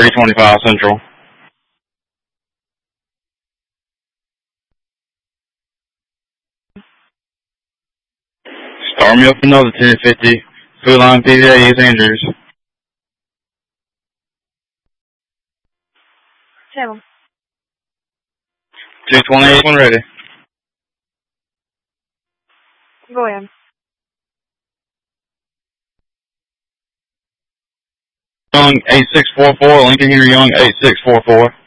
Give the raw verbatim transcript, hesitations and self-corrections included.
three twenty-five Central. Start me up another ten fifty. Food line P V A is Andrews. Seven. two twenty-eight when ready. Go ahead. Young eight six four four, Lincoln Henry Young eight six four four.